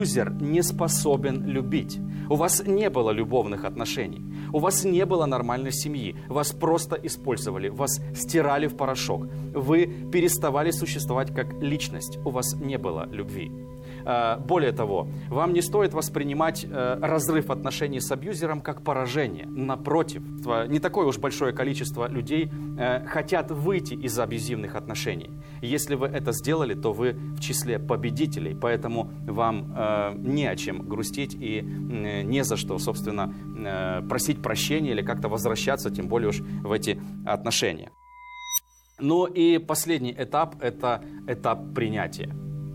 Абьюзер не способен любить. У вас не было любовных отношений. У вас не было нормальной семьи. Вас просто использовали. Вас стирали в порошок. Вы переставали существовать как личность. У вас не было любви. Более того, вам не стоит воспринимать разрыв отношений с абьюзером как поражение. Напротив, не такое уж большое количество людей хотят выйти из абьюзивных отношений. Если вы это сделали, то вы в числе победителей, поэтому вам не о чем грустить и не за что, собственно, просить прощения или как-то возвращаться, тем более уж в эти отношения. Ну и последний этап – это этап принятия.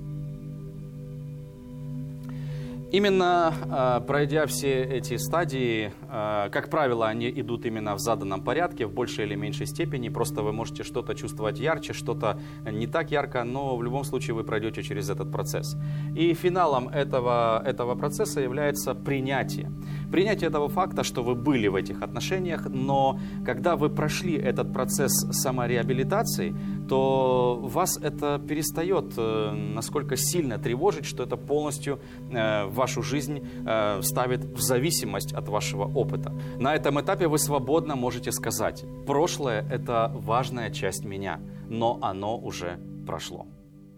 Именно пройдя все эти стадии, как правило, они идут именно в заданном порядке, в большей или меньшей степени. Просто вы можете что-то чувствовать ярче, что-то не так ярко, но в любом случае вы пройдете через этот процесс. И финалом этого процесса является принятие. Принятие этого факта, что вы были в этих отношениях, но когда вы прошли этот процесс самореабилитации, то вас это перестает насколько сильно тревожить, что это полностью вашу жизнь ставит в зависимость от вашего опыта. На этом этапе вы свободно можете сказать: прошлое – это важная часть меня, но оно уже прошло.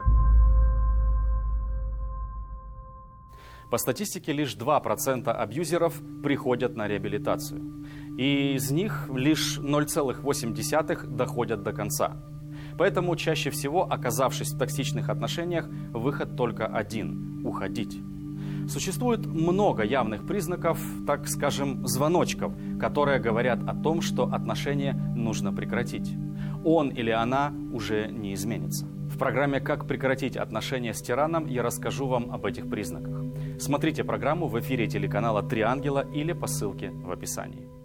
По статистике, лишь 2% абьюзеров приходят на реабилитацию. И из них лишь 0,8% доходят до конца. Поэтому чаще всего, оказавшись в токсичных отношениях, выход только один – уходить. Существует много явных признаков, так скажем, звоночков, которые говорят о том, что отношения нужно прекратить. Он или она уже не изменится. В программе «Как прекратить отношения с тираном» я расскажу вам об этих признаках. Смотрите программу в эфире телеканала «Три ангела» или по ссылке в описании.